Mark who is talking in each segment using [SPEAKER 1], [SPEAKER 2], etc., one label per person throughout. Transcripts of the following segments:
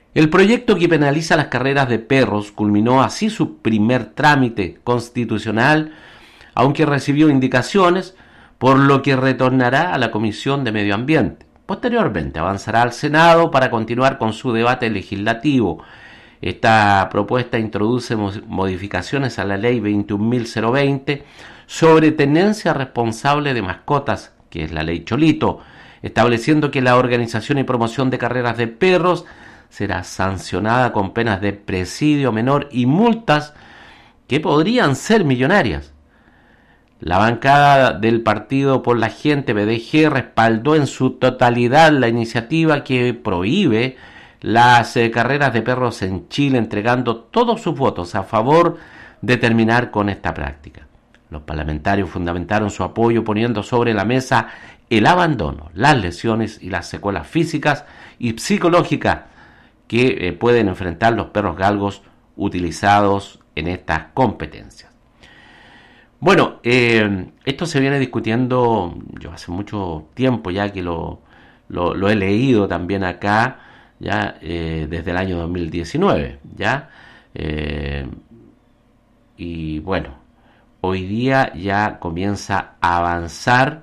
[SPEAKER 1] El proyecto que penaliza las carreras de perros culminó así su primer trámite constitucional, aunque recibió indicaciones, por lo que retornará a la Comisión de Medio Ambiente. Posteriormente avanzará al Senado para continuar con su debate legislativo. Esta propuesta introduce modificaciones a la Ley 21.020 sobre tenencia responsable de mascotas, que es la Ley Cholito, estableciendo que la organización y promoción de carreras de perros será sancionada con penas de presidio menor y multas que podrían ser millonarias. La bancada del Partido por la Gente, PDG, respaldó en su totalidad la iniciativa que prohíbe las carreras de perros en Chile, entregando todos sus votos a favor de terminar con esta práctica. Los parlamentarios fundamentaron su apoyo poniendo sobre la mesa el abandono, las lesiones y las secuelas físicas y psicológicas que pueden enfrentar los perros galgos utilizados en estas competencias. Bueno, esto se viene discutiendo yo hace mucho tiempo ya que lo he leído también acá, ya desde el año 2019, ya, y bueno, hoy día ya comienza a avanzar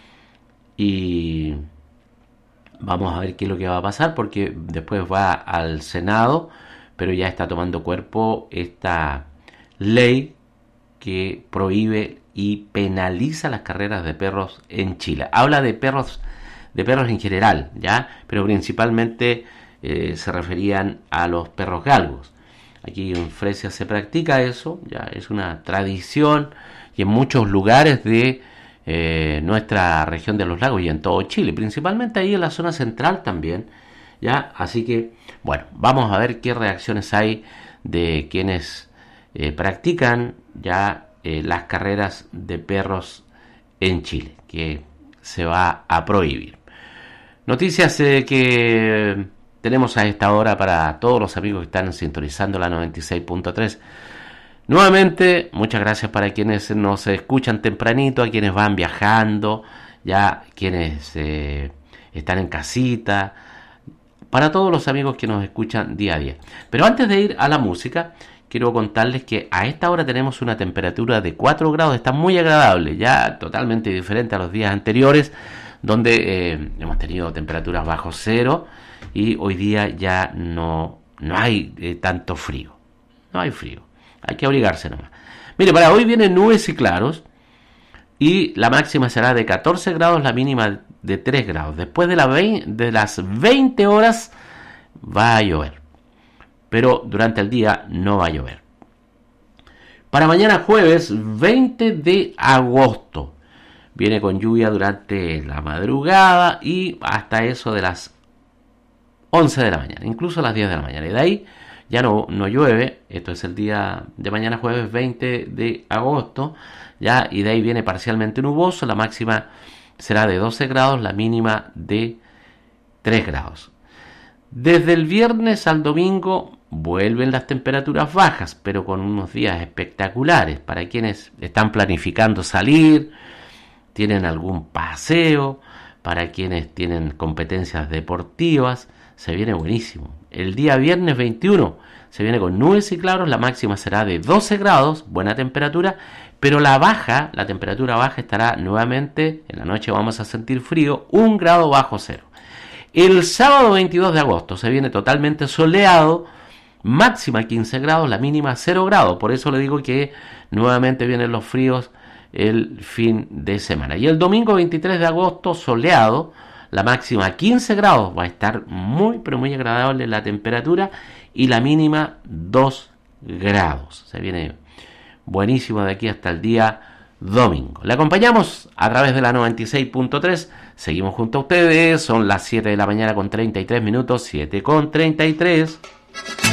[SPEAKER 1] y vamos a ver qué es lo que va a pasar, porque después va al Senado, pero ya está tomando cuerpo esta ley que prohíbe y penaliza las carreras de perros en Chile. Habla de perros en general, ya, pero principalmente se referían a los perros galgos. Aquí en Fresia se practica eso, ya es una tradición y en muchos lugares de nuestra región de los lagos y en todo Chile, principalmente ahí en la zona central también, ya. Así que bueno, vamos a ver qué reacciones hay de quienes practican ya las carreras de perros en Chile, que se va a prohibir. Noticias que tenemos a esta hora para todos los amigos que están sintonizando la 96.3. Nuevamente, muchas gracias para quienes nos escuchan tempranito, a quienes van viajando, ya quienes están en casita, para todos los amigos que nos escuchan día a día. Pero antes de ir a la música, quiero contarles que a esta hora tenemos una temperatura de 4 grados, está muy agradable, ya totalmente diferente a los días anteriores, donde hemos tenido temperaturas bajo cero y hoy día ya no hay tanto frío, no hay frío, hay que abrigarse nomás. Mire, para hoy vienen nubes y claros y la máxima será de 14 grados, la mínima de 3 grados. Después de las 20 horas va a llover, pero durante el día no va a llover. Para mañana jueves 20 de agosto viene con lluvia durante la madrugada y hasta eso de las 11 de la mañana, incluso a las 10 de la mañana. Y de ahí ya no llueve. Esto es el día de mañana jueves 20 de agosto, ya, y de ahí viene parcialmente nuboso. La máxima será de 12 grados, la mínima de 3 grados. Desde el viernes al domingo vuelven las temperaturas bajas, pero con unos días espectaculares para quienes están planificando salir, tienen algún paseo, para quienes tienen competencias deportivas, se viene buenísimo. El día viernes 21 se viene con nubes y claros, la máxima será de 12 grados, buena temperatura, pero la temperatura baja estará nuevamente, en la noche vamos a sentir frío, 1 grado bajo cero. El sábado 22 de agosto se viene totalmente soleado, máxima 15 grados, la mínima 0 grados, por eso le digo que nuevamente vienen los fríos el fin de semana. Y el domingo 23 de agosto soleado, la máxima 15 grados, va a estar muy pero muy agradable la temperatura y la mínima 2 grados. Se viene buenísimo de aquí hasta el día domingo. Le acompañamos a través de la 96.3, seguimos junto a ustedes, son las 7 de la mañana con 33 minutos, 7 con 33.